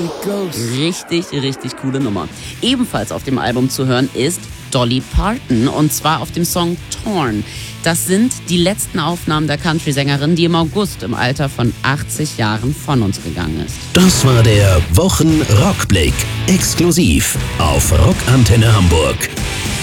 Richtig, richtig coole Nummer. Ebenfalls auf dem Album zu hören ist Dolly Parton und zwar auf dem Song Torn. Das sind die letzten Aufnahmen der Country-Sängerin, die im August im Alter von 80 Jahren von uns gegangen ist. Das war der Wochen-Rockblick, exklusiv auf Rockantenne Hamburg.